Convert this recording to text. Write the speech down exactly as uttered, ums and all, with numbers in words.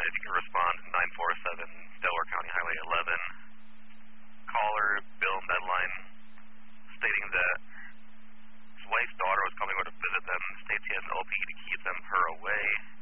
if you can respond to nine four seven Delaware County Highway eleven. Caller Bill Medline stating that his wife's daughter was coming over to visit them, states he has an O P to keep them her away.